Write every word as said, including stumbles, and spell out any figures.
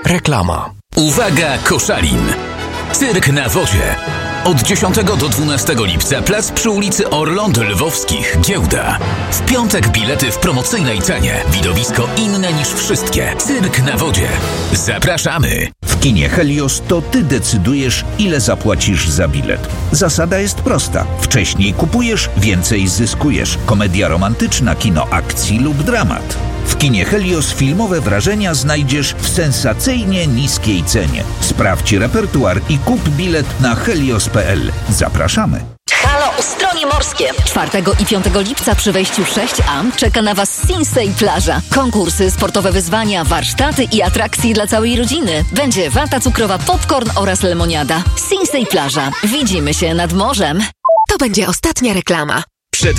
Reklama. Uwaga, Koszalin! Cyrk na wodzie. Od dziesiątego do dwunastego lipca plac przy ulicy Orląt Lwowskich, Giełda. W piątek bilety w promocyjnej cenie. Widowisko inne niż wszystkie. Cyrk na wodzie. Zapraszamy! W kinie Helios to ty decydujesz, ile zapłacisz za bilet. Zasada jest prosta. Wcześniej kupujesz, więcej zyskujesz. Komedia romantyczna, kino akcji lub dramat. W kinie Helios filmowe wrażenia znajdziesz w sensacyjnie niskiej cenie. Sprawdź repertuar i kup bilet na helios kropka p l. Zapraszamy! Halo Ustronie Morskie! czwartego i piątego lipca przy wejściu sześć a czeka na Was Sinsei Plaża. Konkursy, sportowe wyzwania, warsztaty i atrakcje dla całej rodziny. Będzie wata cukrowa, popcorn oraz lemoniada. Sinsei Plaża. Widzimy się nad morzem. To będzie ostatnia reklama.